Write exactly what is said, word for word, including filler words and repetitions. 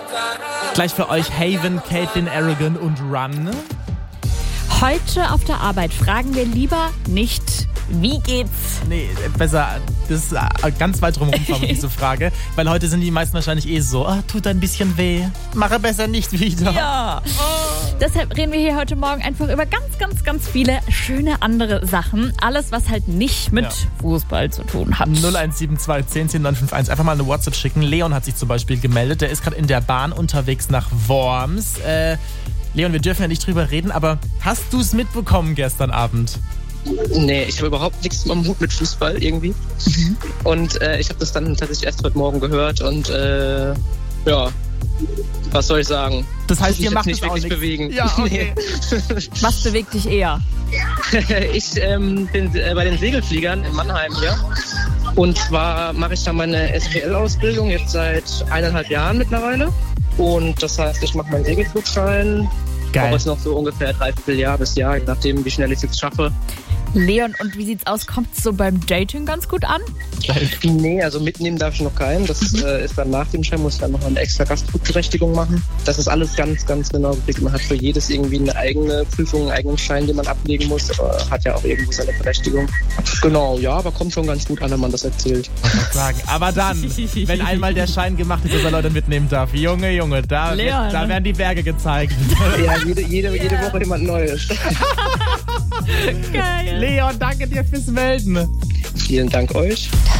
Gleich für euch Haven, Caitlin, Arrogant und Run. Heute auf der Arbeit fragen wir lieber nicht, wie geht's? Nee, besser, das ist ganz weit drum herum, diese Frage. Weil heute sind die meisten wahrscheinlich eh so, oh, tut ein bisschen weh, mache besser nicht wieder. Ja, oh. Deshalb reden wir hier heute Morgen einfach über ganz, ganz, ganz viele schöne andere Sachen. Alles, was halt nicht mit ja. Fußball zu tun hat. null eins sieben zwei zehn zehn neun fünf eins, einfach mal eine WhatsApp schicken. Leon hat sich zum Beispiel gemeldet, der ist gerade in der Bahn unterwegs nach Worms. Äh, Leon, wir dürfen ja nicht drüber reden, aber hast du es mitbekommen gestern Abend? Nee, ich habe überhaupt nichts am Hut mit Fußball irgendwie. Mhm. Und äh, ich habe das dann tatsächlich erst heute Morgen gehört und äh, ja, was soll ich sagen? Das heißt, ihr macht nicht es auch wirklich nichts. bewegen. Ja, okay. Was bewegt dich eher? Ich ähm, bin äh, bei den Segelfliegern in Mannheim hier. Und zwar mache ich da meine S P L-Ausbildung jetzt seit eineinhalb Jahren mittlerweile. Und das heißt, ich mache meinen Segelflugschein. Geil. Aber es noch so ungefähr dreiviertel Jahr bis Jahr, je nachdem, wie schnell ich es jetzt schaffe. Leon, und wie sieht's aus? Kommt es so beim Dating ganz gut an? Nee, also mitnehmen darf ich noch keinen. Das mhm. äh, ist dann nach dem Schein, muss ich dann noch eine extra Gastflugberechtigung machen. Das ist alles ganz, ganz genau geregelt. Man hat für jedes irgendwie eine eigene Prüfung, einen eigenen Schein, den man ablegen muss. Aber hat ja auch irgendwo seine Berechtigung. Genau, ja, aber kommt schon ganz gut an, wenn man das erzählt. Was sagen. Aber dann, wenn einmal der Schein gemacht ist, dass er Leute mitnehmen darf. Junge, Junge, da, wird, da werden die Berge gezeigt. Ja, jede, jede, jede yeah. Woche jemand Neues. Geil. Leon, danke dir fürs Melden. Vielen Dank euch.